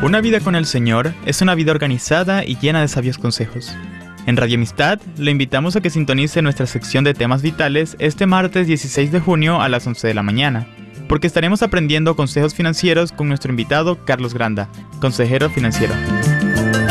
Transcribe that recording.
Una vida con el Señor es una vida organizada y llena de sabios consejos. En Radio Amistad, le invitamos a que sintonice nuestra sección de temas vitales este martes 16 de junio a las 11 de la mañana, porque estaremos aprendiendo consejos financieros con nuestro invitado Carlos Granda, consejero financiero.